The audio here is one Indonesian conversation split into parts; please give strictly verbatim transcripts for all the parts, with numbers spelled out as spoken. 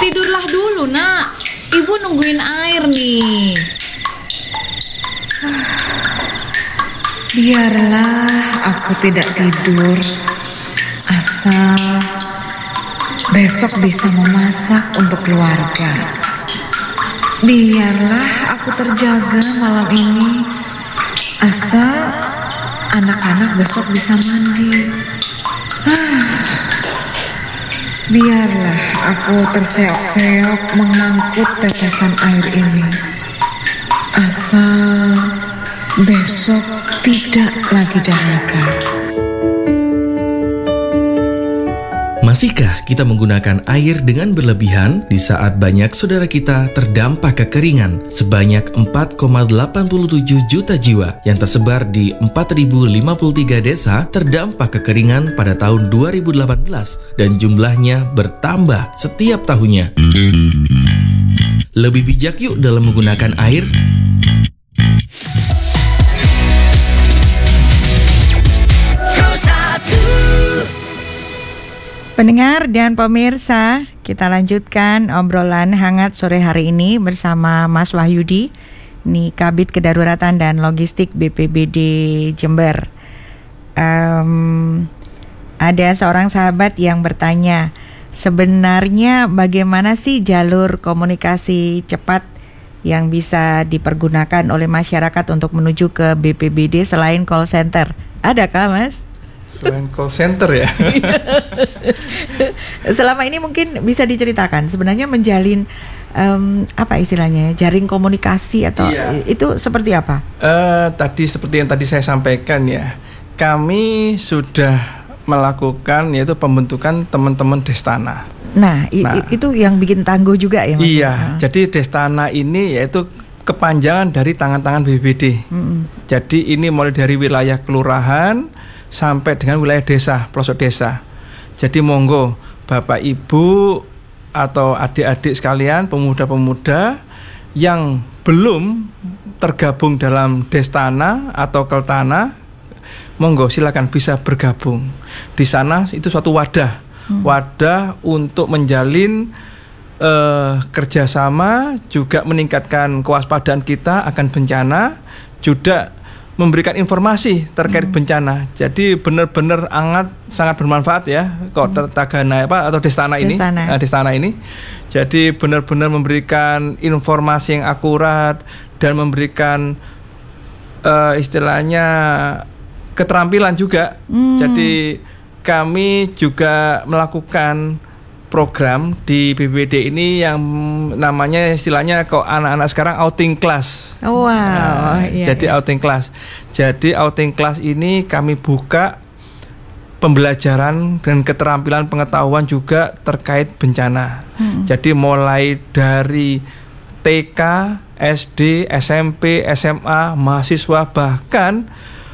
Tidurlah dulu, Nak. Ibu nungguin air nih. Biarlah aku tidak tidur, asal besok bisa memasak untuk keluarga. Biarlah aku terjaga malam ini, asal anak-anak besok bisa mandi. Biarlah aku terseok-seok mengangkut tetesan air ini, asal besok tidak lagi dahaga. Masihkah kita menggunakan air dengan berlebihan di saat banyak saudara kita terdampak kekeringan sebanyak empat koma delapan tujuh juta jiwa yang tersebar di empat ribu lima puluh tiga desa terdampak kekeringan pada tahun dua ribu delapan belas dan jumlahnya bertambah setiap tahunnya? Lebih bijak yuk dalam menggunakan air. Pendengar dan pemirsa, kita lanjutkan obrolan hangat sore hari ini bersama Mas Wahyudi, ini Kabid Kedaruratan dan Logistik B P B D Jember. Um, ada seorang sahabat yang bertanya, sebenarnya bagaimana sih jalur komunikasi cepat yang bisa dipergunakan oleh masyarakat untuk menuju ke B P B D selain call center? Adakah, Mas? Selain call center ya. Selama ini mungkin bisa diceritakan sebenarnya menjalin um, apa istilahnya jaring komunikasi atau iya. Itu seperti apa? Uh, tadi seperti yang tadi saya sampaikan ya, kami sudah melakukan yaitu pembentukan teman-teman Destana. Nah, i- nah itu yang bikin tangguh juga ya, Mas? Iya, nah. Jadi Destana ini yaitu kepanjangan dari tangan-tangan B P B D. Mm-hmm. Jadi ini mulai dari wilayah kelurahan sampai dengan wilayah desa, pelosok desa. Jadi monggo Bapak Ibu atau adik-adik sekalian, pemuda-pemuda yang belum tergabung dalam Destana atau Keltana, monggo silakan bisa bergabung. Di sana itu suatu wadah, hmm. wadah untuk menjalin uh, kerjasama, juga meningkatkan kewaspadaan kita akan bencana, juga memberikan informasi terkait hmm. bencana. Jadi benar-benar sangat sangat bermanfaat ya kok hmm. Tagana apa atau Destana ini Destana. Nah, Destana ini. Jadi benar-benar memberikan informasi yang akurat dan memberikan uh, istilahnya keterampilan juga. Hmm. Jadi kami juga melakukan program di B P B D ini yang namanya istilahnya kok anak-anak sekarang outing class. Wow. Nah, iya, jadi iya. outing class. Jadi outing class ini kami buka pembelajaran dan keterampilan pengetahuan juga terkait bencana. Hmm. Jadi mulai dari T K, S D, S M P, S M A, mahasiswa, bahkan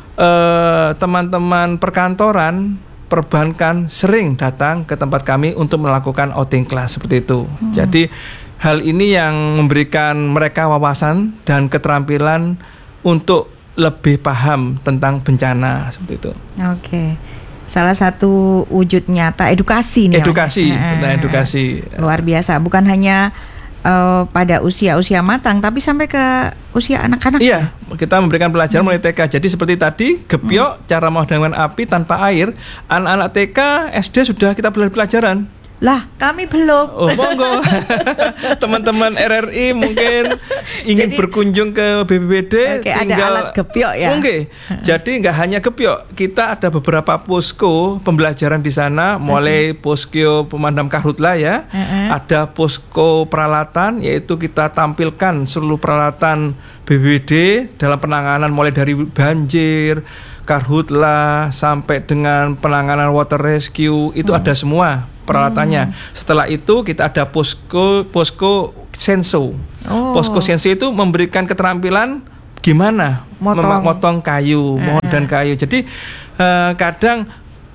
eh, teman-teman perkantoran, perbankan sering datang ke tempat kami untuk melakukan outing class seperti itu. Hmm. Jadi hal ini yang memberikan mereka wawasan dan keterampilan untuk lebih paham tentang bencana seperti itu. Oke. Salah satu wujud nyata edukasi nih. Edukasi, nah, edukasi. Luar biasa, bukan hanya Uh, pada usia-usia matang, tapi sampai ke usia anak-anak. Iya, kita memberikan pelajaran hmm. mulai T K. Jadi seperti tadi, gebyok, hmm. cara memadamkan api tanpa air. Anak-anak T K, S D sudah kita belajar pelajaran. Lah, kami belum. Oh, monggo. Teman-teman R R I mungkin ingin jadi, berkunjung ke B P B D, okay, tinggal ada alat gebyok ya. Mungkin. Jadi nggak hanya gebyok, kita ada beberapa posko pembelajaran di sana, mulai uh-huh. posko pemadam karhutla ya. Uh-huh. Ada posko peralatan, yaitu kita tampilkan seluruh peralatan B P B D dalam penanganan mulai dari banjir, karhutla sampai dengan penanganan water rescue, itu uh-huh. ada semua peralatannya. Hmm. Setelah itu kita ada posko posko senso. Oh. Posko senso itu memberikan keterampilan gimana motong, Mem- motong kayu, eh. mohon dan kayu. Jadi uh, kadang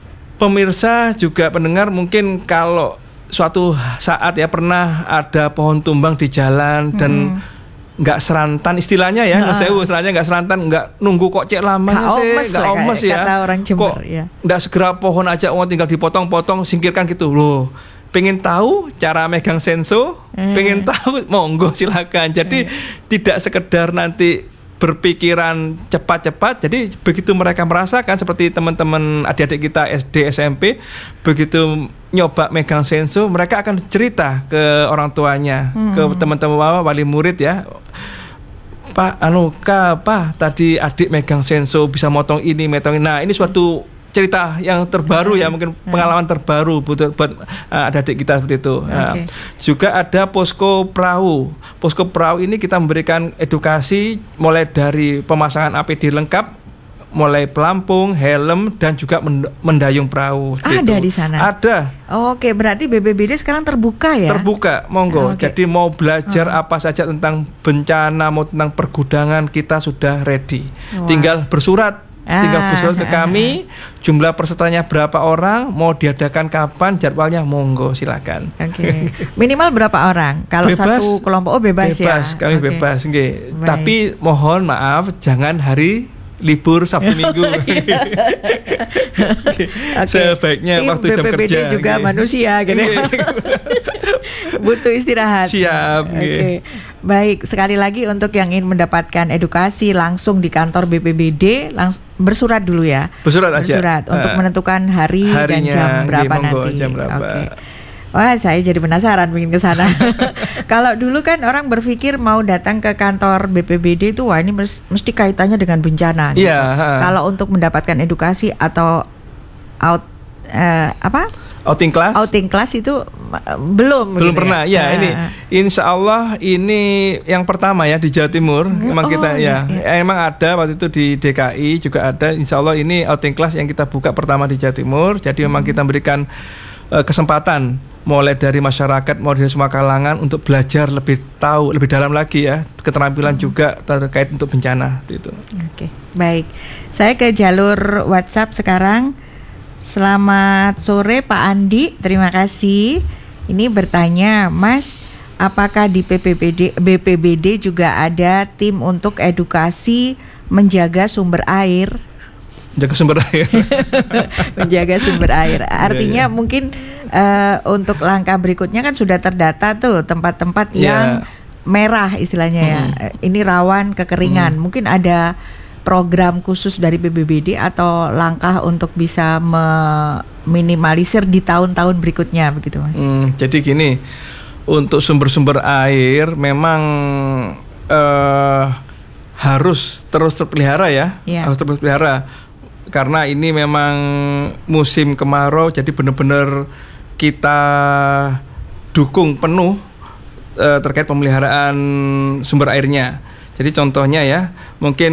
pemirsa juga pendengar mungkin kalau suatu saat ya pernah ada pohon tumbang di jalan hmm. dan nggak serantan istilahnya ya, nah. saya istilahnya nggak serantan, nggak nunggu kok cek lamanya sih, nggak omes ya, kata orang Jember, kok ya. Nggak segera pohon aja, oh tinggal dipotong-potong, singkirkan gitu loh. pengen tahu cara megang senso, Hmm. pengen tahu monggo silakan. Jadi tidak sekedar nanti berpikiran cepat-cepat. Jadi begitu mereka merasakan seperti teman-teman adik-adik kita S D S M P, begitu nyoba megang senso, mereka akan cerita ke orang tuanya, hmm. ke teman-teman wali murid ya. Pak, anu kak, Pak, tadi adik megang senso bisa motong ini, motong ini. Nah, ini suatu cerita yang terbaru ya, mungkin pengalaman terbaru buat, buat uh, adik-adik kita seperti itu. Okay. Nah, juga ada posko perahu. Posko perahu ini kita memberikan edukasi mulai dari pemasangan A P D lengkap, mulai pelampung, helm, dan juga mendayung perahu. Ada gitu. di sana? Ada. Oke, berarti B P B D sekarang terbuka ya? Terbuka, monggo. Oke. Jadi mau belajar Oh. apa saja tentang bencana, mau tentang pergudangan, kita sudah ready. Wah. Tinggal bersurat. Tinggal Ah, bersurat ke ah, kami, jumlah pesertanya berapa orang, mau diadakan kapan, jadwalnya monggo silakan. Oke. Minimal berapa orang? Kalau Bebas. satu kelompok oh bebas, Bebas, ya. kami Oke. bebas, nggih. Baik. Tapi mohon maaf, jangan hari libur Sabtu Minggu. Oke. Sebaiknya Tim waktu jam B P B D kerja. juga nggih. manusia gitu. Butuh istirahat. Siap, Oke. nggih. Baik, sekali lagi untuk yang ingin mendapatkan edukasi langsung di kantor B P B D, langs- bersurat dulu ya. Bersurat aja. Bersurat untuk Ah. menentukan hari Harinya, dan jam nggih, berapa monggo, nanti. jam berapa. Oke. Wah, saya jadi penasaran pengen ke sana. Kalau dulu kan orang berpikir mau datang ke kantor B P B D itu wah ini mes- mesti kaitannya dengan bencana. gitu. Iya, ha. Kalau untuk mendapatkan edukasi atau out eh, apa? Outing class? Outing kelas itu uh, belum Belum gitu pernah. ya. Ya, ini Ah. insya Allah ini yang pertama ya di Jawa Timur. Memang Oh, kita iya, ya, emang ada waktu itu di D K I juga ada. Insya Allah ini outing class yang kita buka pertama di Jawa Timur. Jadi memang kita berikan uh, kesempatan mulai dari masyarakat, mulai dari semua kalangan untuk belajar lebih tahu, lebih dalam lagi ya, keterampilan juga terkait untuk bencana itu. Oke, baik. Saya ke jalur WhatsApp sekarang. Selamat sore Pak Andi, terima kasih. Ini bertanya, Mas, apakah di P P B D, B P B D juga ada tim untuk edukasi menjaga sumber air? Jaga sumber air. Menjaga sumber air. Artinya Iya, iya. mungkin uh, untuk langkah berikutnya kan sudah terdata tuh tempat-tempat Iya. yang merah istilahnya ya. Ini rawan kekeringan. Mungkin ada program khusus dari B P B D atau langkah untuk bisa meminimalisir di tahun-tahun berikutnya begitu, Mas? Hmm, jadi gini, untuk sumber-sumber air memang eh, harus terus terpelihara ya, Iya. harus terus terpelihara karena ini memang musim kemarau, jadi benar-benar kita dukung penuh eh, terkait pemeliharaan sumber airnya. Jadi contohnya ya, mungkin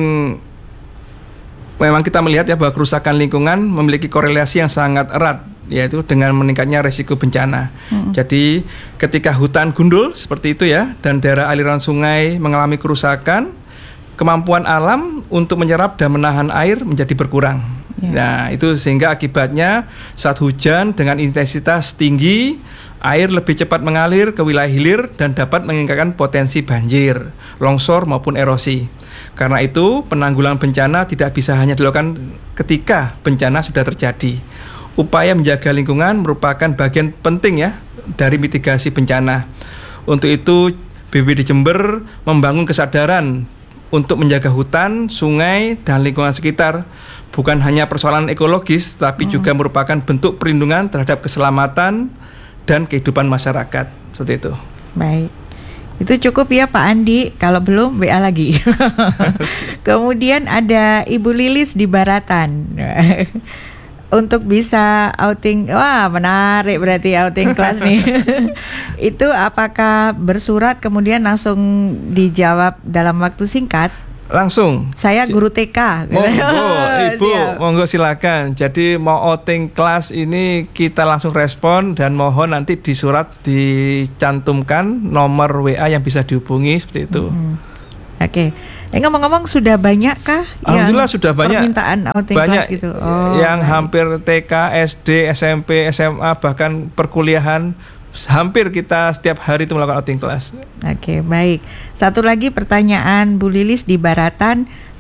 memang kita melihat ya bahwa kerusakan lingkungan memiliki korelasi yang sangat erat, yaitu dengan meningkatnya resiko bencana. Hmm. Jadi ketika hutan gundul seperti itu ya, dan daerah aliran sungai mengalami kerusakan, kemampuan alam untuk menyerap dan menahan air menjadi berkurang. Ya. Nah, itu sehingga akibatnya saat hujan dengan intensitas tinggi, air lebih cepat mengalir ke wilayah hilir dan dapat meningkatkan potensi banjir, longsor maupun erosi. Karena itu, penanggulangan bencana tidak bisa hanya dilakukan ketika bencana sudah terjadi. Upaya menjaga lingkungan merupakan bagian penting ya dari mitigasi bencana. Untuk itu, B P B D Jember membangun kesadaran untuk menjaga hutan, sungai, dan lingkungan sekitar. Bukan hanya persoalan ekologis, tapi hmm. juga merupakan bentuk perlindungan terhadap keselamatan dan kehidupan masyarakat. Seperti itu. Baik. Itu cukup ya Pak Andi, kalau belum W A lagi. Kemudian ada Ibu Lilis di Baratan. Untuk bisa outing, wah menarik berarti outing kelas nih. Itu apakah bersurat kemudian langsung dijawab dalam waktu singkat? Langsung. Saya guru T K. Monggo, Ibu, Siap. monggo silakan. Jadi mau outing kelas ini kita langsung respon dan mohon nanti di surat dicantumkan nomor W A yang bisa dihubungi seperti itu. Hmm. Oke. Eh, ngomong-ngomong sudah banyakkah Alhamdulillah yang sudah banyak. permintaan outing Banyak kelas gitu? Oh, yang baik. hampir T K, S D, S M P, S M A bahkan perkuliahan hampir kita setiap hari itu melakukan outing kelas. Oke, baik. Satu lagi pertanyaan Bu Lilis di Baratan,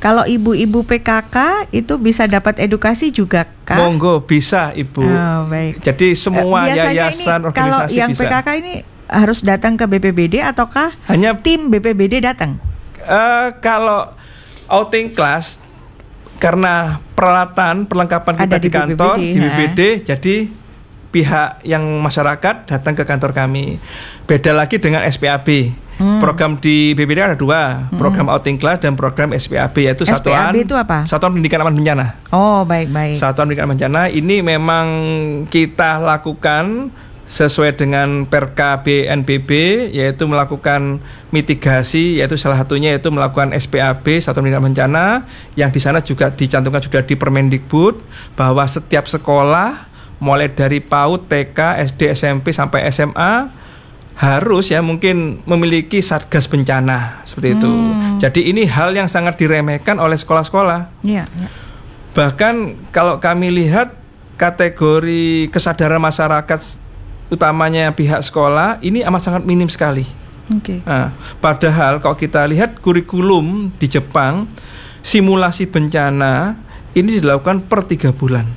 Kalau ibu-ibu P K K itu bisa dapat edukasi juga kah? Monggo bisa Ibu. Oh, baik. Jadi semua Biasanya yayasan ini, organisasi kalau yang bisa. P K K ini harus datang ke B P B D ataukah Hanya tim B P B D datang? Uh, kalau outing class karena peralatan perlengkapan kita Ada di, di kantor B P B D, di B P B D, jadi pihak yang masyarakat datang ke kantor kami. Beda lagi dengan S P A B. Hmm. Program di B P B D ada dua, hmm. program outing class dan program S P A B, yaitu S P A B satuan itu apa? Satuan Pendidikan Aman Bencana. Oh, baik baik. Satuan Pendidikan Aman Bencana ini memang kita lakukan sesuai dengan Perka B N P B, yaitu melakukan mitigasi, yaitu salah satunya yaitu melakukan S P A B, Satuan Pendidikan Bencana, yang di sana juga dicantumkan sudah di Permendikbud bahwa setiap sekolah mulai dari PAUD, T K, S D, S M P sampai S M A harus ya mungkin memiliki satgas bencana seperti itu. Hmm. Jadi ini hal yang sangat diremehkan oleh sekolah-sekolah. Ya, ya. Bahkan kalau kami lihat kategori kesadaran masyarakat utamanya pihak sekolah ini amat sangat minim sekali. Okay. Nah, padahal kalau kita lihat kurikulum di Jepang, simulasi bencana ini dilakukan per tiga bulan.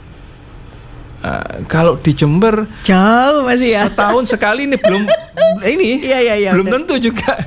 Uh, kalau di Jember jauh masih ya. Setahun sekali ini belum ini iya, iya, iya, belum betul. tentu juga.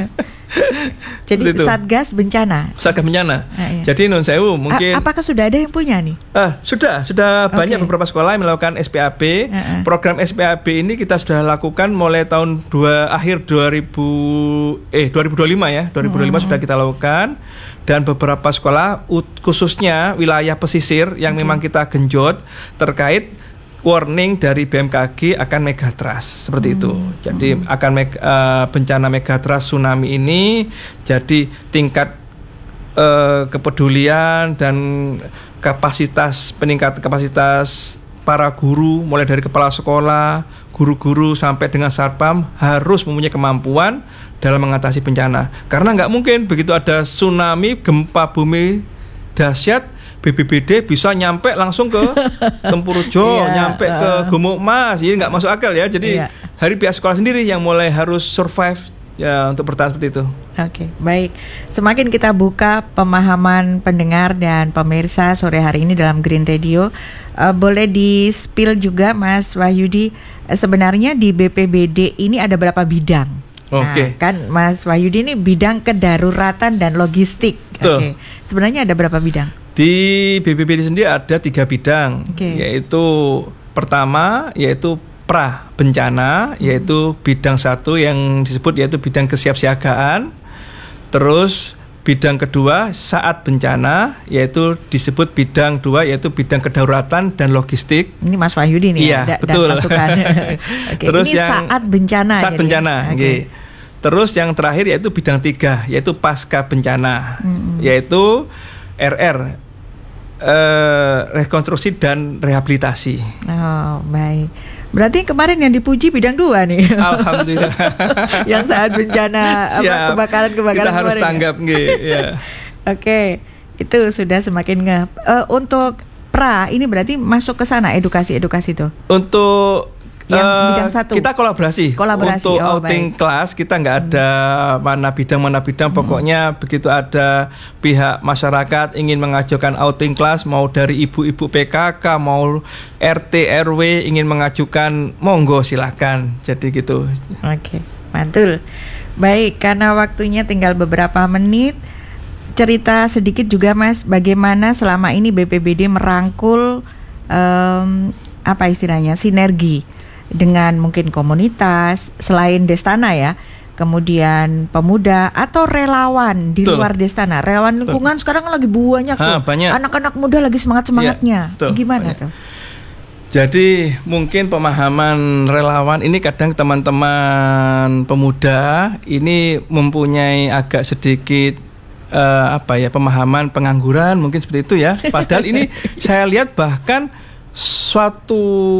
Jadi satgas bencana. Satgas bencana. Ah, iya. Jadi non sewu mungkin. A- apakah sudah ada yang punya nih? Ah sudah sudah okay. Banyak beberapa sekolah yang melakukan S P A B. Uh-uh. Program S P A B ini kita sudah lakukan mulai tahun dua akhir dua ribu eh dua ribu dua puluh lima ya. dua ribu dua puluh lima uh-huh. sudah kita lakukan. Dan beberapa sekolah khususnya wilayah pesisir yang okay. memang kita genjot terkait warning dari B M K G akan megatrust seperti hmm. itu. Jadi hmm. akan meg, uh, bencana megatrust tsunami ini, jadi tingkat uh, kepedulian dan kapasitas peningkat kapasitas para guru mulai dari kepala sekolah, guru-guru sampai dengan satpam harus mempunyai kemampuan dalam mengatasi bencana. Karena nggak mungkin begitu ada tsunami, gempa bumi dahsyat, B P B D bisa nyampe langsung ke Tempurjo, yeah, nyampe uh, ke Gumuk Mas, ini nggak masuk akal ya. Jadi yeah. hari pihak sekolah sendiri yang mulai harus survive ya untuk bertahan seperti itu. Oke, okay, baik. Semakin kita buka pemahaman pendengar dan pemirsa sore hari ini dalam Green Radio, uh, boleh di-spill juga Mas Wahyudi, uh, sebenarnya di B P B D ini ada berapa bidang? Oke. Okay. Nah, kan Mas Wahyudi ini bidang kedaruratan dan logistik. Oke. Okay. Sebenarnya ada berapa bidang? Di B P B D sendiri ada tiga bidang, okay. yaitu pertama yaitu pra bencana, yaitu bidang satu yang disebut yaitu bidang kesiapsiagaan. Terus bidang kedua saat bencana, yaitu disebut bidang dua yaitu bidang kedaruratan dan logistik. Ini Mas Wahyudi nih ya, da- betul. Okay, terus ini yang saat bencana. Saat jadi. bencana. Okay. Okay. Terus yang terakhir yaitu bidang tiga yaitu pasca bencana, hmm. yaitu R R. Uh, rekonstruksi dan rehabilitasi. Oh, baik. Berarti kemarin yang dipuji bidang dua nih. Alhamdulillah. Yang saat bencana apa, kebakaran-kebakaran kita harus tanggap ya. ya. Oke, itu sudah semakin nge. Uh, untuk pra ini berarti masuk ke sana edukasi-edukasi tuh. Untuk yang uh, bidang satu. Kita kolaborasi. Kolaborasi. Untuk oh, outing baik. kelas kita nggak ada hmm. mana bidang mana bidang. Hmm. Pokoknya begitu ada pihak masyarakat ingin mengajukan outing kelas, mau dari ibu-ibu P K K, mau R T R W ingin mengajukan, monggo silakan. Jadi gitu. Oke, mantul. Baik, karena waktunya tinggal beberapa menit, cerita sedikit juga Mas, bagaimana selama ini B P B D merangkul um, apa istilahnya sinergi dengan mungkin komunitas selain Destana ya, kemudian pemuda atau relawan di Betul. Luar Destana, relawan lingkungan Betul. Sekarang lagi banyak tuh, ha, banyak. Anak-anak muda lagi semangat-semangatnya, ya, gimana banyak. Tuh? Jadi mungkin pemahaman relawan ini kadang teman-teman pemuda ini mempunyai agak sedikit uh, apa ya pemahaman pengangguran mungkin seperti itu ya. Padahal ini saya lihat bahkan suatu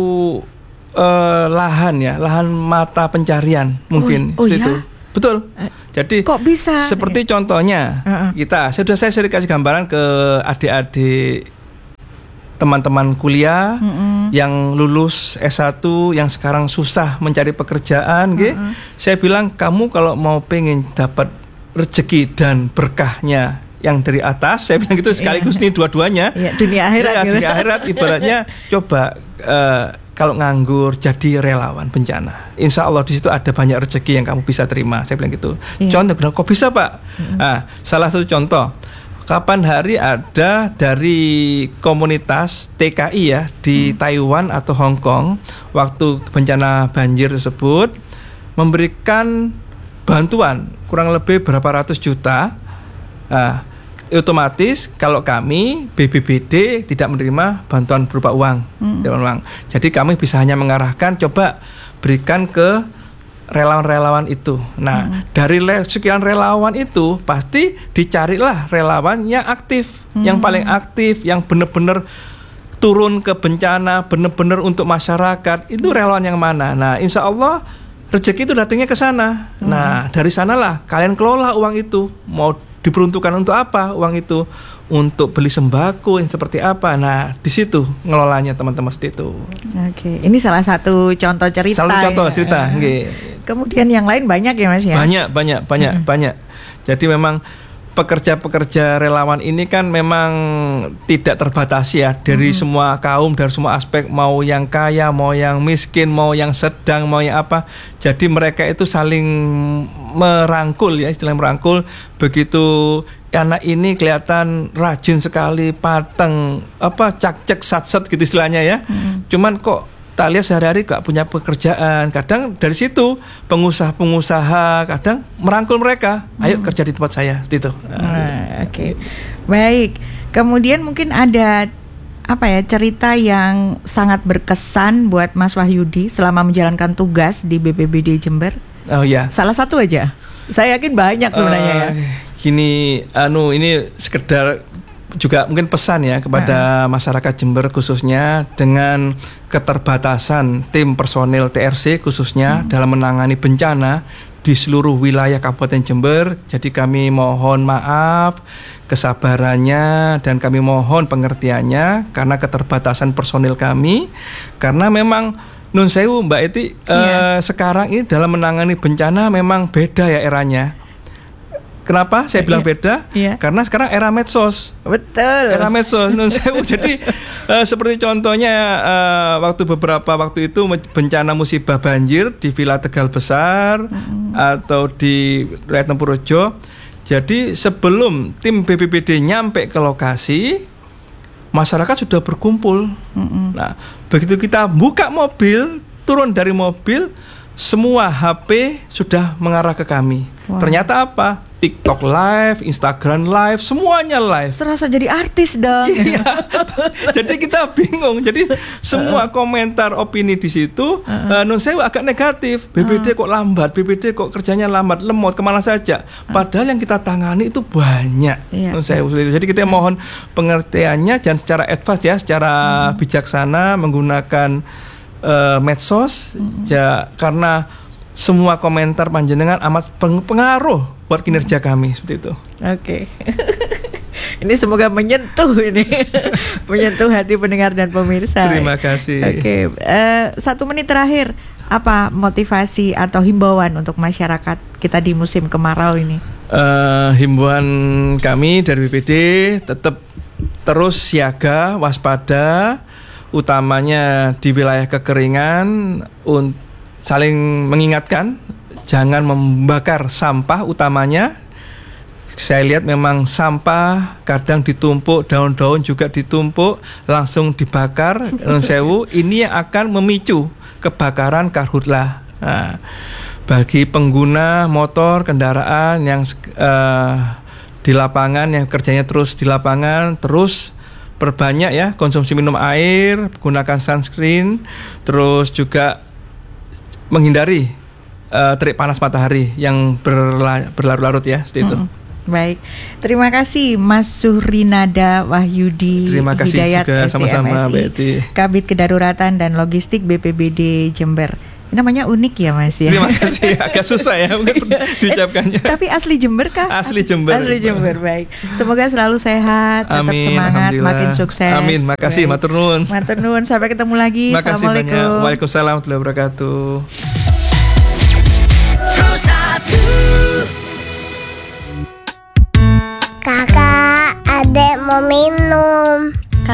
Uh, lahan ya, lahan mata pencarian mungkin oh, oh itu. Ya? Betul. Jadi kok bisa? Seperti contohnya uh-uh. kita, sudah saya sering kasih gambaran ke adik-adik teman-teman kuliah uh-uh. yang lulus S satu yang sekarang susah mencari pekerjaan, uh-uh. Saya bilang kamu kalau mau pengen dapat rezeki dan berkahnya yang dari atas, saya bilang gitu sekaligus nih dua-duanya. Iya, dunia akhirat. Ya, gitu. dunia akhirat ibaratnya coba uh, kalau nganggur jadi relawan bencana. Insya Allah di situ ada banyak rezeki yang kamu bisa terima. Saya bilang gitu. Iya. Contoh, kok bisa Pak? Mm-hmm. Nah, salah satu contoh. Kapan hari ada dari komunitas T K I ya di hmm. Taiwan atau Hong Kong waktu bencana banjir tersebut memberikan bantuan kurang lebih berapa ratus juta. Nah, otomatis kalau kami B B B D tidak menerima bantuan berupa uang, hmm. uang. Jadi kami bisa hanya mengarahkan coba berikan ke relawan-relawan itu. Nah, hmm. dari sekian relawan itu pasti dicarilah relawan yang aktif, hmm. yang paling aktif, yang benar-benar turun ke bencana, benar-benar untuk masyarakat. Itu relawan yang mana? Nah, insya Allah rezeki itu datangnya ke sana. Hmm. Nah, dari sanalah kalian kelola uang itu. Mau diperuntukkan untuk apa uang itu? Untuk beli sembako yang seperti apa? Nah, di situ ngelolanya teman-teman seperti itu. Oke, ini salah satu contoh cerita. Salah contoh ya. cerita. Uh, okay. Kemudian yang lain banyak ya Mas ya? Banyak, banyak, banyak, hmm. banyak. Jadi memang pekerja-pekerja relawan ini kan memang tidak terbatasi ya dari hmm. semua kaum, dari semua aspek, mau yang kaya, mau yang miskin, mau yang sedang, mau yang apa. Jadi mereka itu saling merangkul ya, istilah merangkul. Begitu anak ini kelihatan rajin sekali, pateng, apa cak-cek sat-set gitu istilahnya ya. Hmm. Cuman kok tak lihat sehari-hari gak punya pekerjaan. Kadang dari situ pengusaha-pengusaha kadang merangkul mereka, ayo hmm. kerja di tempat saya gitu. Nah, Oke, okay. Baik. Kemudian mungkin ada apa ya cerita yang sangat berkesan buat Mas Wahyudi selama menjalankan tugas di B P B D Jember. Oh ya. Salah satu aja. Saya yakin banyak sebenarnya uh, ya. Gini, anu ini sekedar juga mungkin pesan ya kepada masyarakat Jember khususnya dengan keterbatasan tim personil T R C khususnya hmm. dalam menangani bencana di seluruh wilayah Kabupaten Jember. Jadi kami mohon maaf kesabarannya dan kami mohon pengertiannya karena keterbatasan personil kami, karena memang nun sewu Mbak Eti yeah. eh, sekarang ini dalam menangani bencana memang beda ya eranya. Kenapa saya bilang beda? Iya. Karena sekarang era medsos. Betul. Era medsos. Nun sewu. Jadi uh, seperti contohnya uh, waktu beberapa waktu itu bencana musibah banjir di Villa Tegal Besar mm-hmm. atau di Rakyat Tempurrejo. Jadi sebelum tim B P B D nyampe ke lokasi, masyarakat sudah berkumpul. Mm-hmm. Nah, begitu kita buka mobil, turun dari mobil, semua H P sudah mengarah ke kami. Wow. Ternyata apa? TikTok live, Instagram live, semuanya live. Serasa jadi artis dong. Iya. Jadi kita bingung. Jadi semua komentar opini di situ, uh, uh, nun sewu agak negatif. B P D uh. kok lambat, B P D kok kerjanya lambat, lemot, kemana saja. Padahal yang kita tangani itu banyak. Yeah. Nun sewu. Jadi kita mohon pengertiannya, jangan secara advance ya, secara uh. bijaksana menggunakan uh, medsos, uh. ya karena semua komentar panjenengan amat pengaruh buat kinerja kami seperti itu. Oke. Okay. Ini semoga menyentuh ini, menyentuh hati pendengar dan pemirsa. Terima kasih. Oke. Okay. Uh, satu menit terakhir, apa motivasi atau himbauan untuk masyarakat kita di musim kemarau ini? Uh, himbauan kami dari B P D tetap terus siaga, waspada, utamanya di wilayah kekeringan, untuk saling mengingatkan jangan membakar sampah utamanya. Saya lihat memang sampah kadang ditumpuk, daun-daun juga ditumpuk, langsung dibakar. Nun sewu, ini yang akan memicu kebakaran karhutlah. Nah, bagi pengguna motor, kendaraan yang uh, di lapangan, yang kerjanya terus di lapangan, terus perbanyak ya konsumsi minum air, gunakan sunscreen, terus juga menghindari uh, terik panas matahari yang berla- berlarut-larut ya, seperti itu. Mm-hmm. Baik, terima kasih Mas Suhrinada Wahyudi. Terima kasih Hidayat juga S D M S I, sama-sama Betty. Kabid Kedaruratan dan Logistik B P B D Jember. Ini namanya unik ya Mas ya. Terima kasih, agak susah ya mungkin diucapkannya. Eh, tapi asli Jember kah? Asli Jember. Asli Jember, baik. Semoga selalu sehat, tetap Amin, semangat, makin sukses. Amin, makasih, matur nuwun. Matur nuwun, sampai ketemu lagi. Makasih Assalamualaikum. banyak. Waalaikumsalam warahmatullahi wabarakatuh. Kakak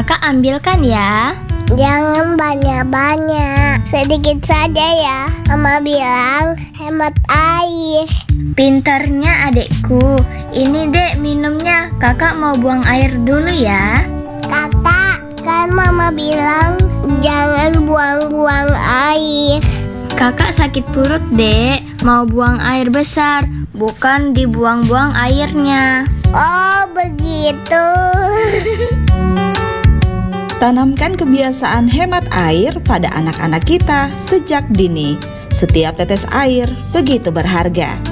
Kakak ambilkan ya. Jangan banyak-banyak, sedikit saja ya. Mama bilang hemat air. Pintarnya adekku. Ini dek minumnya. Kakak mau buang air dulu ya. Kakak, kan mama bilang jangan buang-buang air. Kakak sakit perut dek. Mau buang air besar, bukan dibuang-buang airnya. Oh begitu. Tanamkan kebiasaan hemat air pada anak-anak kita sejak dini. Setiap tetes air begitu berharga.